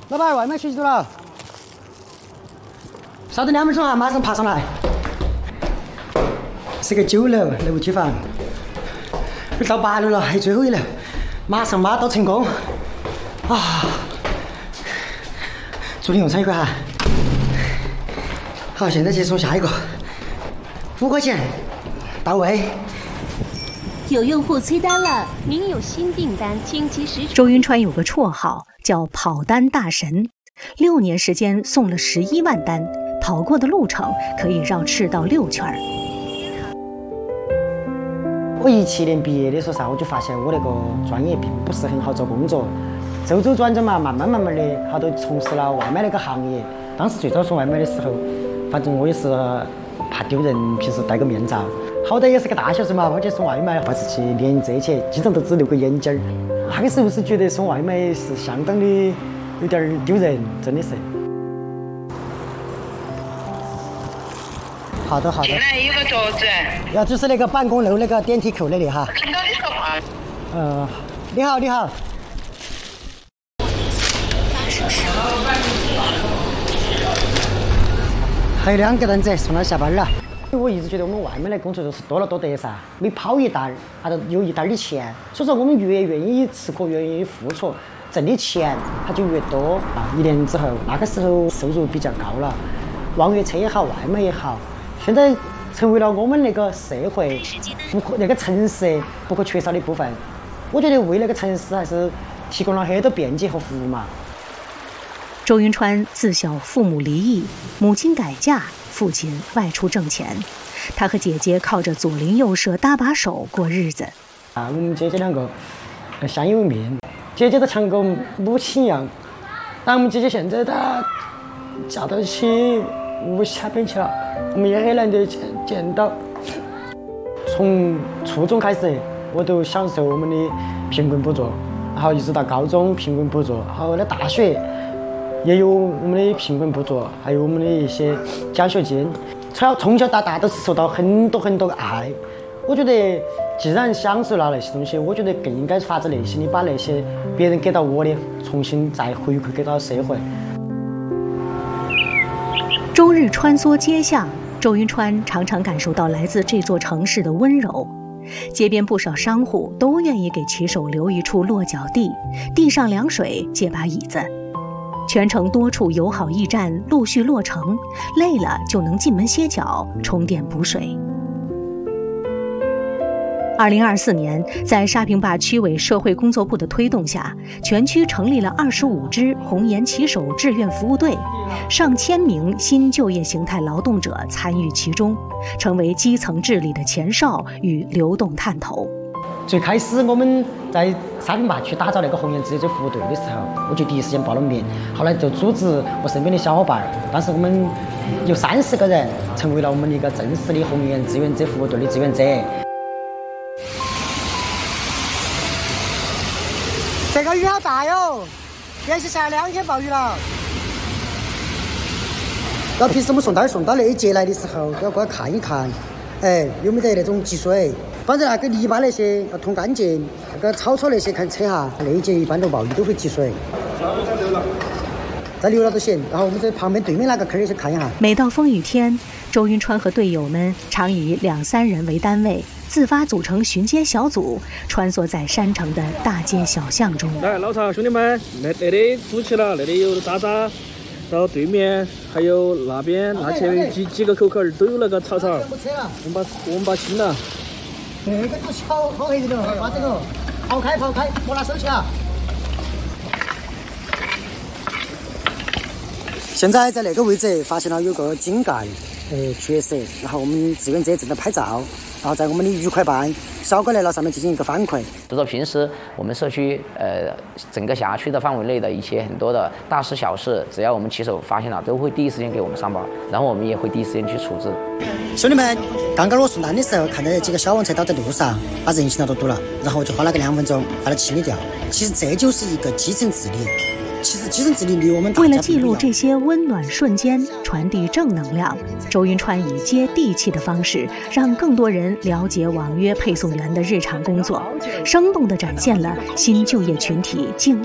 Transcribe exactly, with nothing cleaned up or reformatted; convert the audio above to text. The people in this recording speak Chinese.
老板，外卖取起了。稍等两分钟啊，马上爬上来。是个九楼楼梯房，到八楼了，还有最后一楼，马上马到成功。啊！祝你用餐愉快哈。好，现在去送下一个，五块钱到位。 有用户催单了，您有新订单，请及时。 周云川有个绰号叫跑单大神，六年时间送了十一万单，跑过的路程可以绕赤道六圈。 我一七年毕业的时候噻，我就发现我那个专业并不是很好找工作，周周转转嘛，慢慢慢慢的，好多从事了外卖那个行业。当时最早送外卖的时候，反正我也是怕丢人，平时戴个面罩。好歹也是个大学生嘛，而且送外卖怕是去连这些，经常都只留个眼镜儿。那个时候是觉得送外卖是相当的有点丢人，真的是。好的好的。 进来有个桌子。 要就是那个办公楼那个电梯口那里哈。 听到你说话。 呃，你好你好。还有两个单子，送他下班了。我一直觉得我们外卖的工作就是多了多得噻，每跑一单，它就有一单的钱。所以说我们越愿意吃苦，越愿意付出，挣的钱它就越多啊。一年之后，那个时候收入比较高了，望月车也好，外卖也好，现在成为了我们那个社会不可那个城市不可缺少的部分。我觉得为那个城市还是提供了很多便捷和服务嘛。 周云川自小父母离异，母亲改嫁，父亲外出挣钱，他和姐姐靠着左邻右舍搭把手过日子。 啊，我们姐姐两个相依为命，姐姐都像个母亲一样。然后我们姐姐现在她嫁到起无锡那边去了，我们也很难得见见到。从初中开始，我都享受我们的贫困补助，然后一直到高中贫困补助，然后到大学。也有我们的贫困补助，还有我们的一些奖学金。从从小到大都是受到很多很多的爱。我觉得，既然享受了那些东西，我觉得更应该发自内心的把那些别人给到我的，重新再回馈给到社会。 周日穿梭街巷，周云川常常感受到来自这座城市的温柔。街边不少商户都愿意给骑手留一处落脚地，地上凉水，借把椅子。全城多处友好驿站陆续落成，累了就能进门歇脚、充电补水。二零二四年，在沙坪坝区委社会工作部的推动下，全区成立了二十五支红颜骑手志愿服务队，上千名新就业形态劳动者参与其中，成为基层治理的前哨与流动探头。 最开始我们在沙坪坝区打造那个红颜志愿者服务队的时候，我就第一时间报了名。后来就组织我身边的小伙伴，当时我们有三十个人，成为了我们一个正式的红颜志愿者服务队的志愿者。这个雨好大哟，连续下了两天暴雨了。那平时我们送单送到那一节来的时候，都要过来看一看，哎，有没得那种积水。反正那个泥巴那些要通干净，那个草草那些看车哈，那一节一般都暴雨都会积水。再流了都行。然后我们这旁边对面那个坑也去看一下。 每到风雨天，周云川和队友们常以两三人为单位，自发组成巡街小组，穿梭在山城的大街小巷中。 来，老曹兄弟们，那那里堵起了，那里有渣渣。到对面还有那边那前几几个口口都有那个草草，我们把我们把清了。 那个就是好好黑的了，把这个刨开刨开，莫拿手去啊！现在在那个位置发现了有个井盖，呃，缺失，然后我们志愿者正在拍照，然后在我们的愉快办扫过来了上面进行一个反馈。 就说平时我们社区呃整个辖区的范围内的一些很多的大事小事，只要我们骑手发现了，都会第一时间给我们上报，然后我们也会第一时间去处置。 兄弟们，刚刚我送单的时候，看到几个小黄车倒在路上，把人行道都堵了，然后我就花了个两分钟把它清理掉。其实这就是一个基层治理。其实基层治理离我们为了记录这些温暖瞬间，传递正能量，周云川以接地气的方式，让更多人了解网约配送员的日常工作，生动地展现了新就业群体竞